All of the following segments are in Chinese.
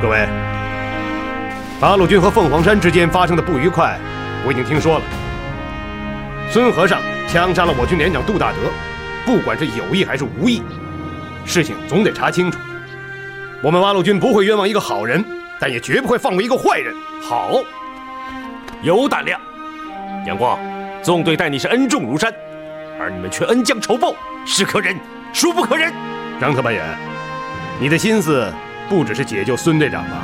各位，八路军和凤凰山之间发生的不愉快，我已经听说了。孙和尚枪杀了我军连长杜大德，不管是有意还是无意，事情总得查清楚。我们八路军不会冤枉一个好人，但也绝不会放过一个坏人。 好，有胆量。杨光，纵队待你是恩重如山，而你们却恩将仇报，是可忍，孰不可忍？ 张特派员，你的心思不只是解救孙队长吧？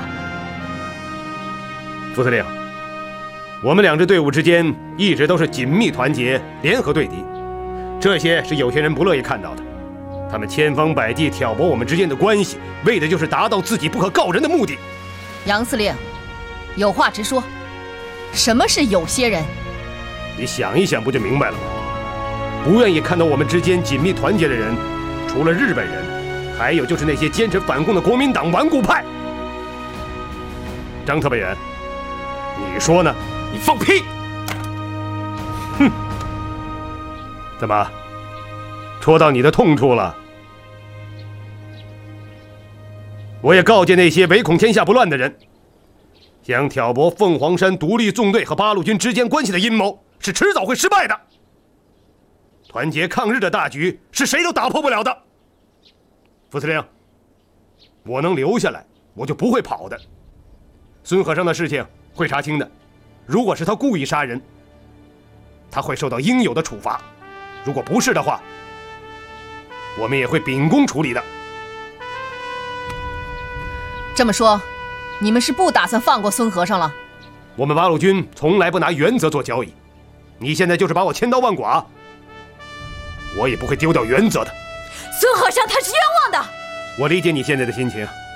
副司令，我们两支队伍之间一直都是紧密团结，联合对敌，这些是有些人不乐意看到的。他们千方百计挑拨我们之间的关系，为的就是达到自己不可告人的目的。 杨司令，有话直说，什么是有些人？ 你想一想不就明白了吗？不愿意看到我们之间紧密团结的人，除了日本人，还有就是那些坚持反共的国民党顽固派。张特派员，你说呢？ 你放屁！ 哼！怎么，戳到你的痛处了？我也告诫那些唯恐天下不乱的人，想挑拨凤凰山独立纵队和八路军之间关系的阴谋，是迟早会失败的。团结抗日的大局是谁都打破不了的。副司令，我能留下来，我就不会跑的。孙和尚的事情会查清的，如果是他故意杀人，他会受到应有的处罚；如果不是的话，我们也会秉公处理的。 这么说，你们是不打算放过孙和尚了？ 我们八路军从来不拿原则做交易，你现在就是把我千刀万剐，我也不会丢掉原则的。 孙和尚他是冤枉的。 我理解你现在的心情。